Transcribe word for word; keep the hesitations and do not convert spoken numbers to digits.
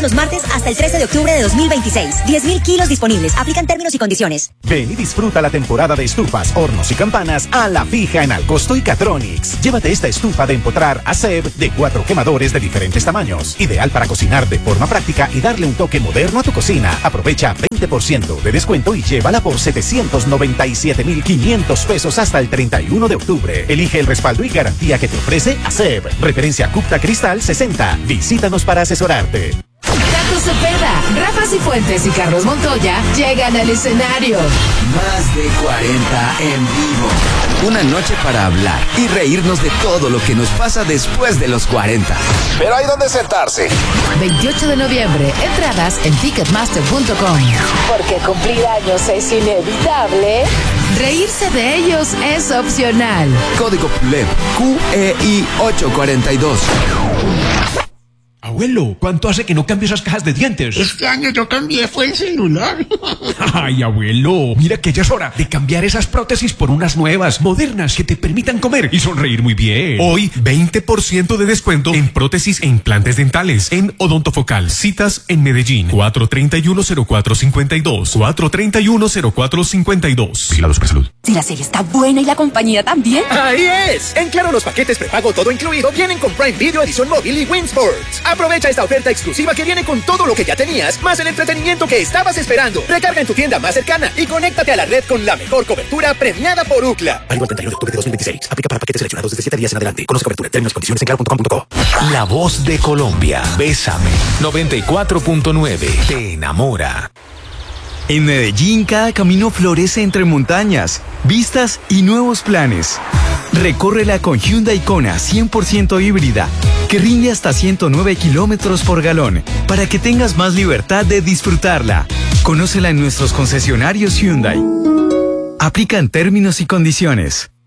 los martes hasta el trece de octubre de dos mil veintiséis. diez mil kilos disponibles. Aplican términos y condiciones. Ven y disfruta la temporada de estufas, hornos y campanas a la fija en Alcosto y Catronics. Llévate esta estufa de empotrar ASEB de cuatro quemadores de diferentes tamaños. Ideal para cocinar de forma práctica y darle un toque moderno a tu cocina. Aprovecha veinte por ciento de descuento y llévala por setecientos noventa y siete mil quinientos pesos hasta el treinta y uno de octubre. Elige el respaldo y garantía que te ofrece ASEB. Referencia Cupta Cristal sesenta. Visítanos para asesorarte. Tato Cepeda, Rafa Cifuentes y Carlos Montoya llegan al escenario. Más de cuarenta en vivo. Una noche para hablar y reírnos de todo lo que nos pasa después de los cuarenta. Pero hay donde sentarse. veintiocho de noviembre, entradas en ticketmaster punto com. Porque cumplir años es inevitable, reírse de ellos es opcional. Código P L E B Q E I ocho cuarenta y dos. Abuelo, ¿cuánto hace que no cambio esas cajas de dientes? Este año yo cambié, fue el celular. Ay, abuelo, mira que ya es hora de cambiar esas prótesis por unas nuevas, modernas, que te permitan comer y sonreír muy bien. Hoy, veinte por ciento de descuento en prótesis e implantes dentales en Odontofocal. Citas en Medellín. cuatro treinta y uno cero cuatro cincuenta y dos. cuatro treinta y uno cero cuatro cincuenta y dos. Vigilado Supersalud. Si la serie está buena y la compañía también. ¡Ahí es! En Claro, los paquetes prepago todo incluido vienen con Prime Video Edición Móvil y Win Sports. Aprovecha esta oferta exclusiva que viene con todo lo que ya tenías, más el entretenimiento que estabas esperando. Recarga en tu tienda más cercana y conéctate a la red con la mejor cobertura premiada por Ookla. Válido el treinta y uno de octubre de dos mil veintiséis. Aplica para paquetes seleccionados desde siete días en adelante. Conoce cobertura, términos y condiciones en claro punto com punto co. La voz de Colombia. Bésame. noventa y cuatro punto nueve. Te enamora. En Medellín, cada camino florece entre montañas, vistas y nuevos planes. Recórrela con Hyundai Kona cien por ciento híbrida, que rinde hasta ciento nueve kilómetros por galón, para que tengas más libertad de disfrutarla. Conócela en nuestros concesionarios Hyundai. Aplican términos y condiciones.